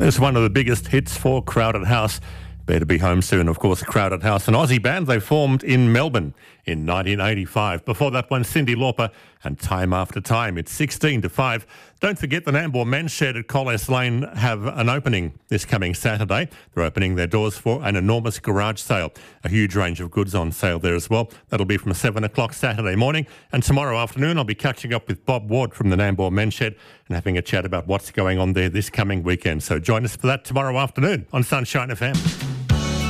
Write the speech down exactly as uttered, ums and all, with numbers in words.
It's one of the biggest hits for Crowded House. Better Be Home Soon, of course. Crowded House, an Aussie band. They formed in Melbourne in nineteen eighty-five. Before that one, Cyndi Lauper and Time After Time. It's sixteen to five. Don't forget the Nambour Men's Shed at Colles Lane have an opening this coming Saturday. They're opening their doors for an enormous garage sale. A huge range of goods on sale there as well. That'll be from seven o'clock Saturday morning. And tomorrow afternoon, I'll be catching up with Bob Ward from the Nambour Men's Shed and having a chat about what's going on there this coming weekend. So join us for that tomorrow afternoon on Sunshine F M.